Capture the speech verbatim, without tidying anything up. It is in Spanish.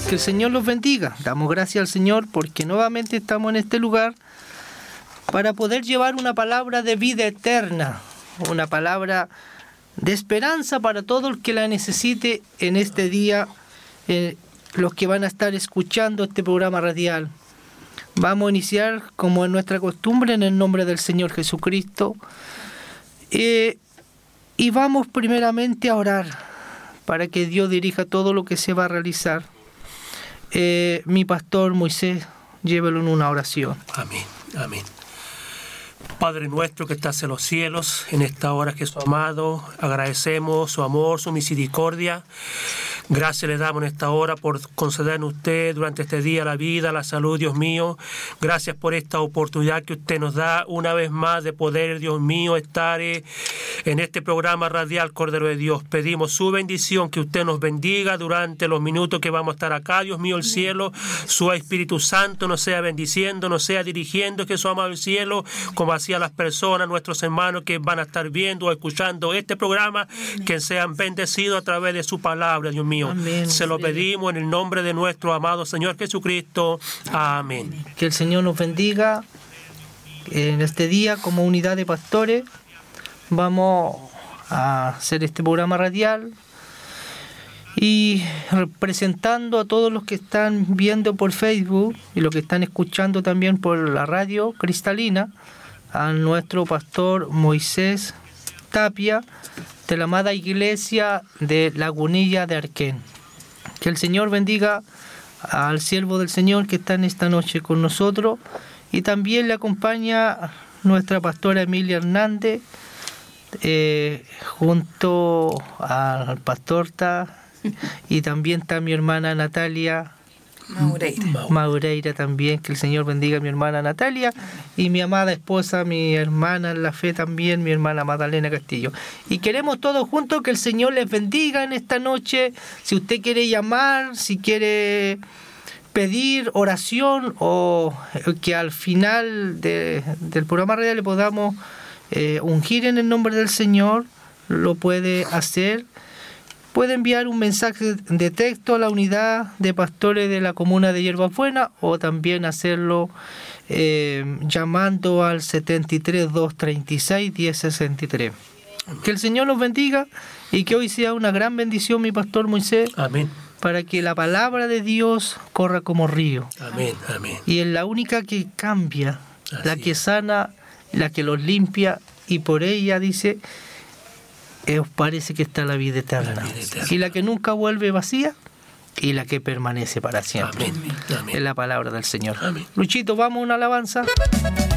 Que el Señor los bendiga. Damos gracias al Señor porque nuevamente estamos en este lugar para poder llevar una palabra de vida eterna, una palabra de esperanza para todo el que la necesite en este día, eh, los que van a estar escuchando este programa radial. Vamos a iniciar, como es nuestra costumbre, en el nombre del Señor Jesucristo, eh, y vamos primeramente a orar para que Dios dirija todo lo que se va a realizar. Eh, mi pastor Moisés, llévelo en una oración. Amén, amén. Padre nuestro que estás en los cielos, en esta hora que su amado, agradecemos su amor, su misericordia. Gracias le damos en esta hora por concedernos usted durante este día la vida, la salud, Dios mío. Gracias por esta oportunidad que usted nos da una vez más de poder, Dios mío, estar en este programa radial Cordero de Dios. Pedimos su bendición, que usted nos bendiga durante los minutos que vamos a estar acá, Dios mío, el cielo. Su Espíritu Santo nos sea bendiciendo, nos sea dirigiendo, que su amado el cielo, como hacia las personas, nuestros hermanos que van a estar viendo o escuchando este programa, que sean bendecidos a través de su palabra, Dios mío. Amén. Se lo pedimos en el nombre de nuestro amado Señor Jesucristo. Amén. Que el Señor nos bendiga en este día como unidad de pastores. Vamos a hacer este programa radial y presentando a todos los que están viendo por Facebook y los que están escuchando también por la radio cristalina, a nuestro pastor Moisés Tapia, de la amada iglesia de Lagunilla de Arquén. Que el Señor bendiga al siervo del Señor que está en esta noche con nosotros, y también le acompaña nuestra pastora Emilia Hernández, eh, junto al pastor Ta, y también está mi hermana Natalia Maureira. Maureira también. Que el Señor bendiga a mi hermana Natalia y mi amada esposa, mi hermana en la fe también, mi hermana Magdalena Castillo. Y queremos todos juntos que el Señor les bendiga en esta noche. Si usted quiere llamar, si quiere pedir oración, o que al final de, del programa radial le podamos eh, ungir en el nombre del Señor, lo puede hacer. Puede enviar un mensaje de texto a la unidad de pastores de la comuna de Hierbas Buenas, o también hacerlo eh, llamando al setenta y tres, doscientos treinta y seis, diez sesenta y tres. Que el Señor los bendiga y que hoy sea una gran bendición, mi pastor Moisés. Amén. Para que la palabra de Dios corra como río. Amén, amén. Y es la única que cambia, Así la que sana, la que los limpia, y por ella dice, os parece que está la vida eterna. La vida eterna. Y la que nunca vuelve vacía, y la que permanece para siempre. Amén. Amén. Es la palabra del Señor. Amén. Luchito, vamos a una alabanza.